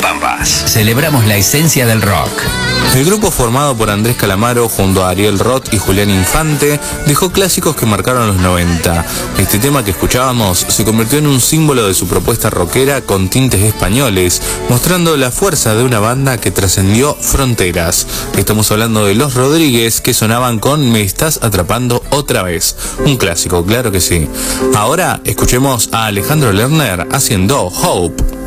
Pampas. Celebramos la esencia del rock. El grupo, formado por Andrés Calamaro junto a Ariel Roth y Julián Infante, dejó clásicos que marcaron los 90. Este tema que escuchábamos se convirtió en un símbolo de su propuesta rockera con tintes españoles, mostrando la fuerza de una banda que trascendió fronteras. Estamos hablando de Los Rodríguez, que sonaban con Me estás atrapando otra vez. Un clásico, claro que sí. Ahora escuchemos a Alejandro Lerner haciendo Hope.